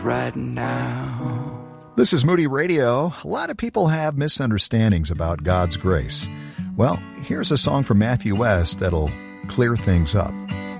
right now. This is Moody Radio. A lot of people have misunderstandings about God's grace. Well, here's a song from Matthew West that'll clear things up.